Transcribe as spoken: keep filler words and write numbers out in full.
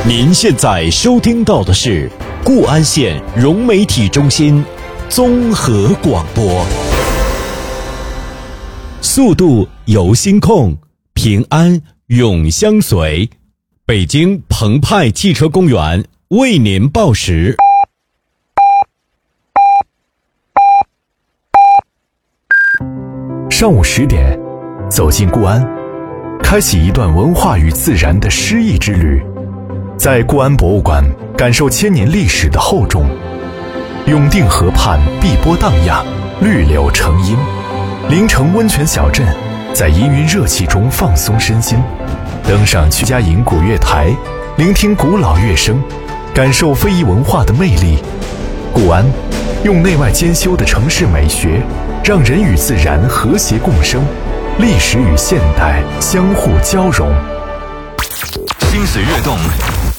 您现在收听到的是固安县融媒体中心综合广播。速度由心控，平安永相随。北京澎湃汽车公园为您报时。 上午十点，走进固安，开启一段文化与自然的诗意之旅。在固安博物馆感受千年历史的厚重，永定河畔碧波荡漾，绿柳成荫。临城温泉小镇，在氤氲热气中放松身心，登上曲家营古月台，聆听古老乐声，感受非遗文化的魅力。固安用内外兼修的城市美学，让人与自然和谐共生，历史与现代相互交融。 心随跃动，